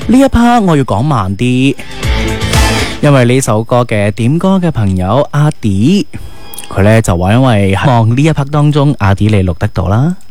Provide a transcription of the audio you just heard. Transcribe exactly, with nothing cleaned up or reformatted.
呢一 part 我要講慢啲，因為呢首歌嘅點歌嘅朋友阿迪，佢呢就話因為希望呢一 part 當中阿迪你錄得到啦。